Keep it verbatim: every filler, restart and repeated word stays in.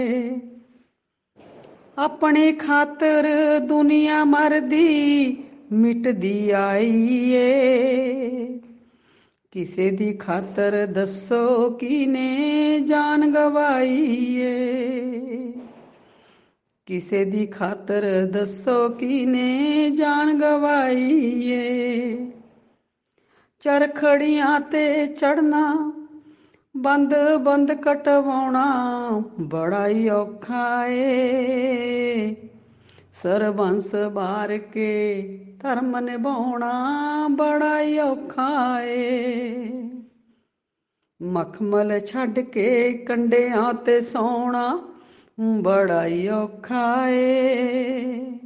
ਆਪਣੀ ਖਾਤਰ ਦੁਨੀਆ ਮਰਦੀ ਮਿਟਦੀ ਆਈ ਏ। ਕਿਸੇ ਦੀ ਖਾਤਰ ਦੱਸੋ ਕਿਨੇ ਜਾਨ ਗਵਾਈ ਏ। ਕਿਸੇ ਦੀ ਖਾਤਰ ਦੱਸੋ ਕਿਨੇ ਜਾਨ ਗਵਾਈ ਏ। ਚਰਖੜੀਆਂ ਤੇ ਚੜਨਾ ਬੰਦ ਬੰਦ ਕਟਵਾਉਣਾ ਬੜਾ ਹੀ ਔਖਾ ਏ। ਸਰਬੰਸ ਵਾਰ ਕੇ ਧਰਮ ਨਿਭਾਉਣਾ ਬੜਾ ਹੀ ਔਖਾ ਏ। ਮਖਮਲ ਛੱਡ ਕੇ ਕੰਢਿਆਂ ਤੇ ਸੌਣਾ ਬੜਾ ਹੀ ਔਖਾ ਏ।